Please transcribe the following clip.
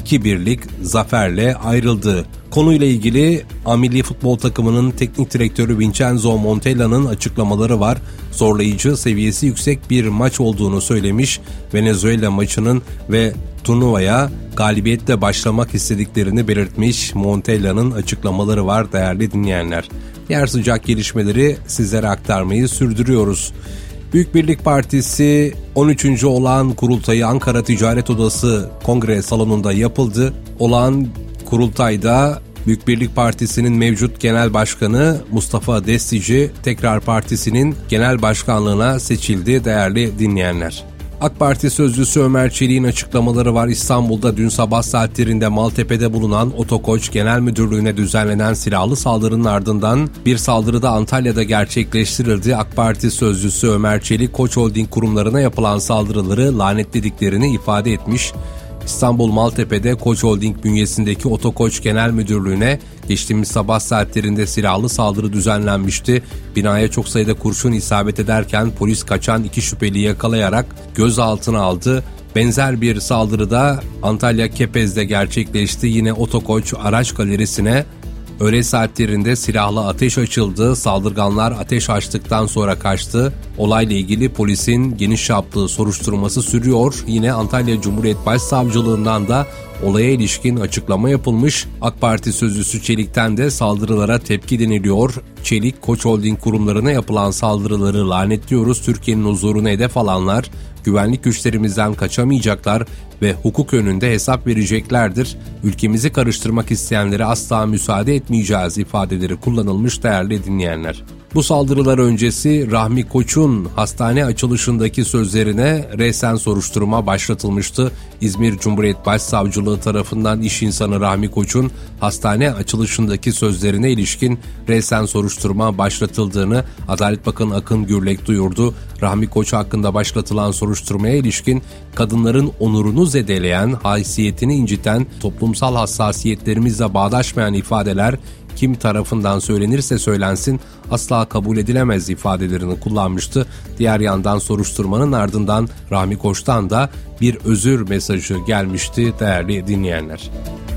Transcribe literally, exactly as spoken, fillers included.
iki birlik zaferle ayrıldı. Konuyla ilgili A Milli Futbol Takımının teknik direktörü Vincenzo Montella'nın açıklamaları var. Zorlayıcı, seviyesi yüksek bir maç olduğunu söylemiş. Venezuela maçının ve turnuvaya galibiyetle başlamak istediklerini belirtmiş. Montella'nın açıklamaları var değerli dinleyenler. Diğer sıcak gelişmeleri sizlere aktarmayı sürdürüyoruz. Büyük Birlik Partisi on üçüncü olağan kurultayı Ankara Ticaret Odası Kongre Salonu'nda yapıldı. Olağan kurultayda Büyük Birlik Partisi'nin mevcut genel başkanı Mustafa Destici tekrar partisinin genel başkanlığına seçildi değerli dinleyenler. AK Parti sözcüsü Ömer Çelik'in açıklamaları var. İstanbul'da dün sabah saatlerinde Maltepe'de bulunan Otokoç Genel Müdürlüğü'ne düzenlenen silahlı saldırının ardından bir saldırı da Antalya'da gerçekleştirildi. AK Parti sözcüsü Ömer Çelik, Koç Holding kurumlarına yapılan saldırıları lanetlediklerini ifade etmiş. İstanbul Maltepe'de Koç Holding bünyesindeki Otokoç Genel Müdürlüğü'ne geçtiğimiz sabah saatlerinde silahlı saldırı düzenlenmişti. Binaya çok sayıda kurşun isabet ederken polis kaçan iki şüpheliyi yakalayarak gözaltına aldı. Benzer bir saldırı da Antalya Kepez'de gerçekleşti. Yine Otokoç Araç Galerisi'ne öğle saatlerinde silahlı ateş açıldı. Saldırganlar ateş açtıktan sonra kaçtı. Olayla ilgili polisin geniş çaplı soruşturması sürüyor. Yine Antalya Cumhuriyet Başsavcılığından da olaya ilişkin açıklama yapılmış. AK Parti sözcüsü Çelik'ten de saldırılara tepki deniliyor. Çelik, Koç Holding kurumlarına yapılan saldırıları lanetliyoruz. Türkiye'nin huzurunu hedef alanlar güvenlik güçlerimizden kaçamayacaklar ve hukuk önünde hesap vereceklerdir. Ülkemizi karıştırmak isteyenlere asla müsaade etmeyeceğiz ifadeleri kullanılmış değerli dinleyenler. Bu saldırılar öncesi Rahmi Koç'un hastane açılışındaki sözlerine resen soruşturma başlatılmıştı. İzmir Cumhuriyet Başsavcılığı tarafından iş insanı Rahmi Koç'un hastane açılışındaki sözlerine ilişkin resen soruşturma başlatıldığını Adalet Bakanı Akın Gürlek duyurdu. Rahmi Koç hakkında başlatılan soruşturmaya ilişkin kadınların onurunu zedeleyen, haysiyetini inciten, toplumsal hassasiyetlerimizle bağdaşmayan ifadeler kim tarafından söylenirse söylensin asla kabul edilemez ifadelerini kullanmıştı. Diğer yandan soruşturmanın ardından Rahmi Koç'tan da bir özür mesajı gelmişti değerli dinleyenler.